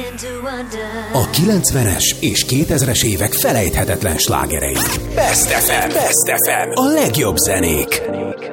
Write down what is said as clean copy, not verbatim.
A 90-es és 2000-es évek felejthetetlen slágerei. Best FM. A legjobb zenék.